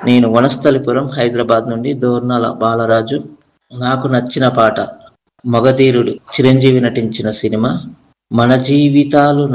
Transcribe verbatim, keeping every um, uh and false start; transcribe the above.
నేను వనస్థలిపురం హైదరాబాద్ నుండి దోర్నాల బాలరాజు. నాకు నచ్చిన పాట మగధీరుడు చిరంజీవి నటించిన సినిమా మన జీవితాలు